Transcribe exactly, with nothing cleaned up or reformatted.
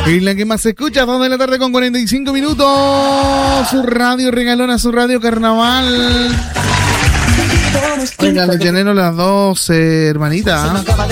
Y la que más se escucha, dos de la tarde con cuarenta y cinco minutos. Su radio regalona, su radio carnaval. Oigan, le llenaron las dos, eh, hermanitas.